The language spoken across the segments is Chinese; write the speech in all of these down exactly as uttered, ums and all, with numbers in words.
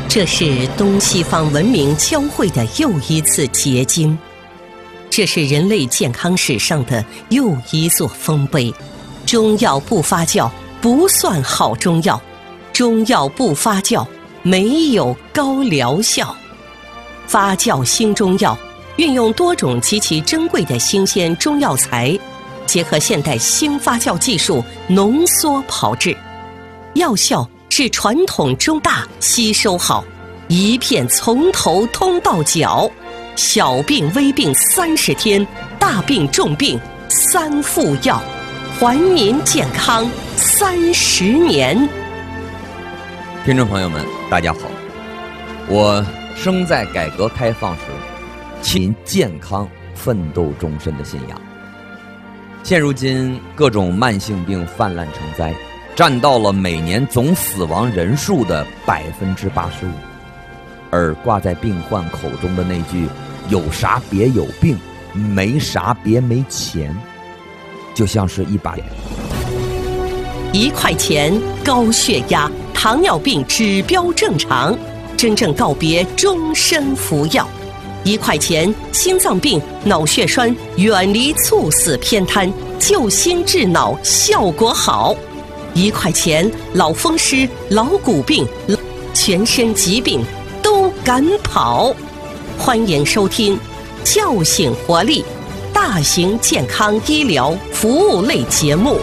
这是东西方文明交汇的又一次结晶，这是人类健康史上的又一座丰碑。中药不发酵不算好中药，中药不发酵没有高疗效。发酵新中药运用多种极其珍贵的新鲜中药材，结合现代新发酵技术浓缩炮制，药效是传统中大吸收好，一片从头通到脚，小病微病三十天，大病重病三副药，还您健康三十年。 听众朋友们大家好，我生在改革开放时勤健康奋斗终身的信仰。现如今各种慢性病泛滥成灾，占到了每年总死亡人数的百分之八十五，而挂在病患口中的那句“有啥别有病，没啥别没钱”，就像是一把脸。 一块钱高血压、糖尿病指标正常，真正告别终身服药。一块钱心脏病、脑血栓远离猝死偏瘫，救心治脑效果好。一块钱老风湿、老骨病、全身疾病都赶跑。欢迎收听叫醒活力大型健康医疗服务类节目。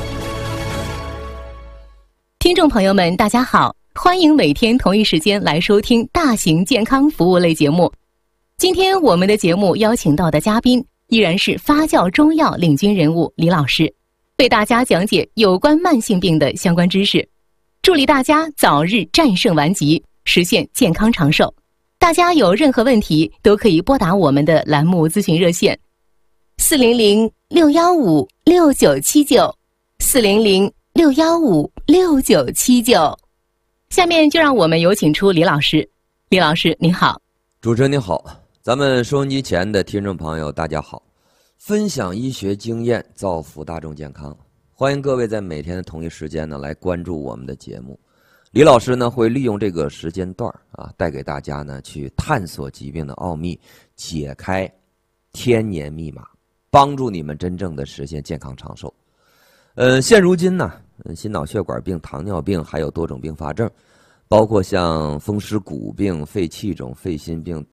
听众朋友们大家好，欢迎每天同一时间来收听大型健康服务类节目。今天我们的节目邀请到的嘉宾依然是发酵中药领军人物李老师，为大家讲解有关慢性病的相关知识，助力大家早日战胜顽疾，实现健康长寿。大家有任何问题都可以拨打我们的栏目咨询热线四零零六一五六九七九 四零零六一五六九七九。下面就让我们有请出李老师。李老师您好。 主持人您好，咱们收音机前的听众朋友大家好，分享医学经验，造福大众健康，欢迎各位在每天的同一时间呢来关注我们的节目。李老师呢会利用这个时间段啊，带给大家呢去探索疾病的奥秘，解开天年密码，帮助你们真正的实现健康长寿。呃，现如今呢，心脑血管病、糖尿病还有多种并发症，包括像风湿骨病、肺气肿、肺心病